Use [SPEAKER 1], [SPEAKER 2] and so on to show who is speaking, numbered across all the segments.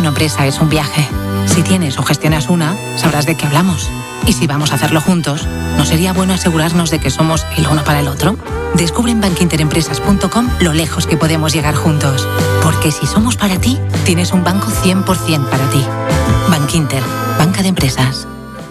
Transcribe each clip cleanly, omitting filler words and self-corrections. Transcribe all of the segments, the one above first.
[SPEAKER 1] una empresa es un viaje. Si tienes o gestionas una, sabrás de qué hablamos. Y si vamos a hacerlo juntos, ¿no sería bueno asegurarnos de que somos el uno para el otro? Descubre en bankinterempresas.com lo lejos que podemos llegar juntos. Porque si somos para ti, tienes un banco 100% para ti. Bankinter, banca de empresas.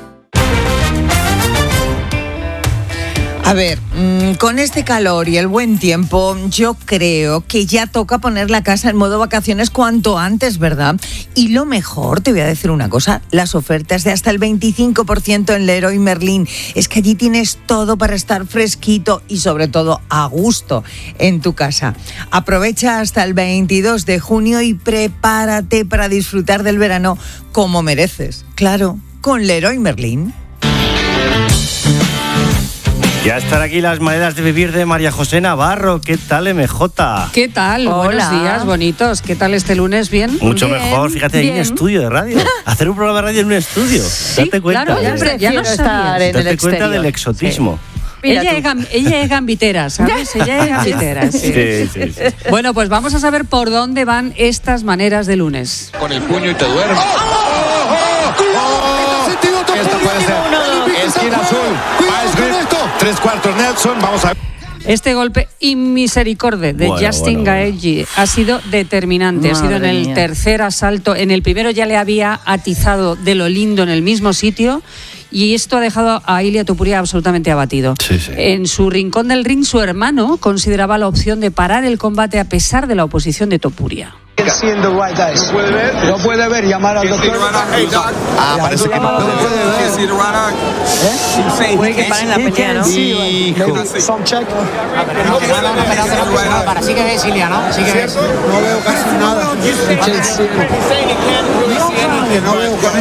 [SPEAKER 2] A ver, con este calor y el buen tiempo, yo creo que ya toca poner la casa en modo vacaciones cuanto antes, ¿verdad? Y lo mejor, te voy a decir una cosa, las ofertas de hasta el 25% en Leroy Merlin. Es que allí tienes todo para estar fresquito y sobre todo a gusto en tu casa. Aprovecha hasta el 22 de junio y prepárate para disfrutar del verano como mereces. Claro, con Leroy Merlin.
[SPEAKER 3] Ya están aquí las maneras de vivir de María José Navarro. ¿Qué tal, MJ?
[SPEAKER 4] ¿Qué tal?
[SPEAKER 2] Hola.
[SPEAKER 4] Buenos días, bonitos. ¿Qué tal este lunes? ¿Bien?
[SPEAKER 3] Mucho
[SPEAKER 4] Bien,
[SPEAKER 3] mejor. Fíjate, hay un estudio de radio. Hacer un programa de radio en un estudio.
[SPEAKER 4] Sí,
[SPEAKER 3] Date cuenta.
[SPEAKER 4] claro, ya no sabías.
[SPEAKER 3] Date cuenta del exotismo.
[SPEAKER 4] Sí. Ella es gambitera, ¿sabes? Ella es gambitera. Sí.
[SPEAKER 3] Sí.
[SPEAKER 4] Bueno, pues vamos a saber por dónde van estas maneras de lunes.
[SPEAKER 5] Con el puño y te duermes. Esta puede ser esquina azul. Tres cuartos Nelson. Vamos a ver.
[SPEAKER 4] Este golpe inmisericorde de Justin Gaethje ha sido determinante. Ha sido en el tercer asalto. En el primero ya le había atizado de lo lindo en el mismo sitio. Y esto ha dejado a Ilia Topuria absolutamente abatido.
[SPEAKER 3] Sí.
[SPEAKER 4] En su rincón del ring, su hermano consideraba la opción de parar el combate a pesar de la oposición de Topuria.
[SPEAKER 6] No puede ver, llamar al doctor.
[SPEAKER 5] Parece que no puede ver.
[SPEAKER 7] Puede que paren la pelea, ¿no? Para, sí que ves, Ilia, ¿no? Sí que ves.
[SPEAKER 6] No veo casi nada. No veo con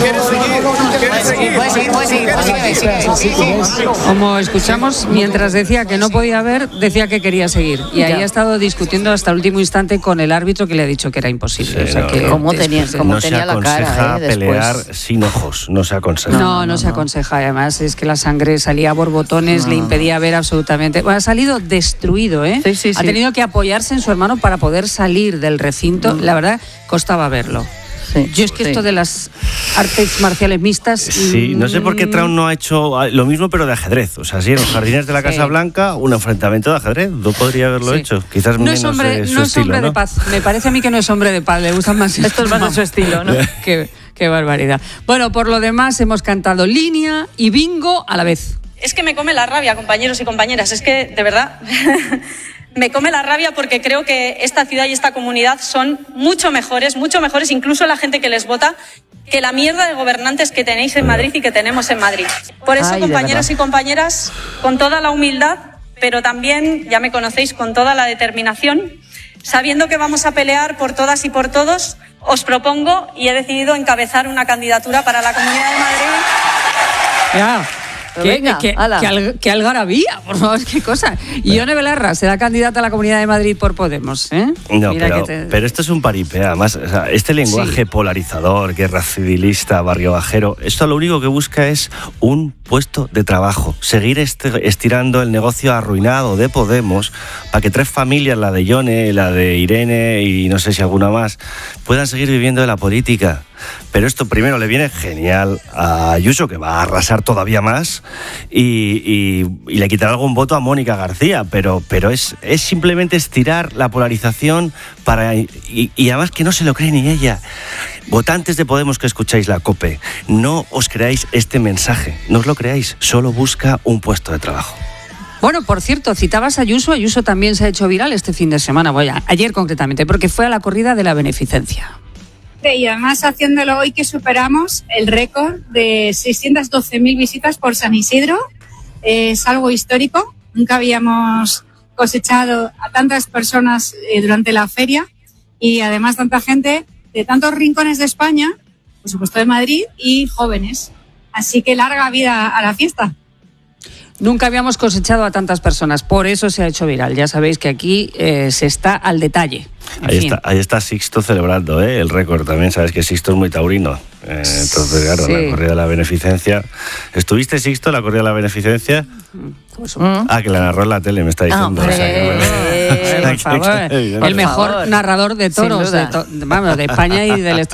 [SPEAKER 6] este.
[SPEAKER 7] Puede seguir.
[SPEAKER 4] Como escuchamos, mientras decía que no podía ver, decía que quería seguir. Y ahí ha estado discutiendo hasta el último instante con el árbitro que le ha dicho que era imposible.
[SPEAKER 2] ¿Cómo tenía la cara?
[SPEAKER 3] Pelear sin ojos, no se aconseja.
[SPEAKER 4] No se aconseja. Además, es que la sangre salía a borbotones, le impedía ver absolutamente. Bueno, ha salido destruido, ¿eh?
[SPEAKER 2] Sí.
[SPEAKER 4] Ha tenido que apoyarse en su hermano para poder salir del recinto. La verdad, costaba verlo. Yo es que esto de las artes marciales mixtas...
[SPEAKER 3] Sí, no sé por qué Trump no ha hecho lo mismo, pero de ajedrez. O sea, sí, en los jardines de la Casa Blanca, un enfrentamiento de ajedrez. No podría haberlo hecho. Quizás
[SPEAKER 4] no
[SPEAKER 3] menos
[SPEAKER 4] es hombre,
[SPEAKER 3] de su
[SPEAKER 4] no
[SPEAKER 3] estilo,
[SPEAKER 4] es hombre
[SPEAKER 3] ¿no?
[SPEAKER 4] de paz. Me parece a mí que no es hombre de paz. Le gustan más...
[SPEAKER 2] Esto es más de su estilo, ¿no?
[SPEAKER 4] Qué barbaridad. Bueno, por lo demás, hemos cantado línea y bingo a la vez.
[SPEAKER 8] Es que me come la rabia, compañeros y compañeras. Es que, de verdad... Me come la rabia porque creo que esta ciudad y esta comunidad son mucho mejores, incluso la gente que les vota, que la mierda de gobernantes que tenéis en Madrid y que tenemos en Madrid. Por eso, compañeros y compañeras, con toda la humildad, pero también, ya me conocéis, con toda la determinación, sabiendo que vamos a pelear por todas y por todos, os propongo y he decidido encabezar una candidatura para la Comunidad de Madrid.
[SPEAKER 4] Ya. Qué algarabía, por favor, qué cosa. Y Ione Belarra será candidata a la Comunidad de Madrid por Podemos, ¿eh?
[SPEAKER 3] No, pero esto es un paripé. Además, o sea, este lenguaje polarizador, guerra civilista, barrio bajero, esto lo único que busca es un puesto de trabajo. Seguir estirando el negocio arruinado de Podemos para que tres familias, la de Ione, la de Irene y no sé si alguna más, puedan seguir viviendo de la política. Pero esto primero le viene genial a Ayuso, que va a arrasar todavía más, y le quitará algún voto a Mónica García, pero es simplemente estirar la polarización y además que no se lo cree ni ella. Votantes de Podemos que escucháis la COPE, no os creáis este mensaje, no os lo creáis, solo busca un puesto de trabajo.
[SPEAKER 4] Bueno, por cierto, citabas a Ayuso. Ayuso también se ha hecho viral este fin de semana, ayer concretamente, porque fue a la corrida de la beneficencia.
[SPEAKER 9] Y además haciéndolo hoy que superamos el récord de 612.000 visitas por San Isidro. Es algo histórico. Nunca habíamos cosechado a tantas personas durante la feria y además tanta gente de tantos rincones de España, por supuesto de Madrid, y jóvenes. Así que larga vida a la fiesta.
[SPEAKER 4] Nunca habíamos cosechado a tantas personas, por eso se ha hecho viral. Ya sabéis que aquí se está al detalle.
[SPEAKER 3] Ahí está Sixto celebrando el récord también. Sabes que Sixto es muy taurino. Entonces, claro, la corrida de la beneficencia. ¿Estuviste, Sixto, en la corrida de la beneficencia? Que la narró en la tele, me está diciendo.
[SPEAKER 4] Por favor, el mejor narrador de toros de España y del